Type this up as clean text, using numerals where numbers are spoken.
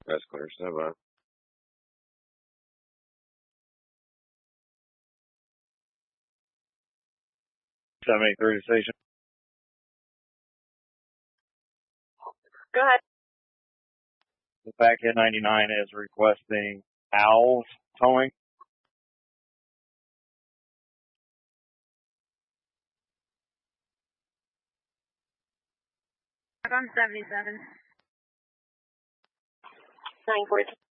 That's clear. So, 73 station. Go ahead. The Packet 99 is requesting Owls towing. I'm 77. 942.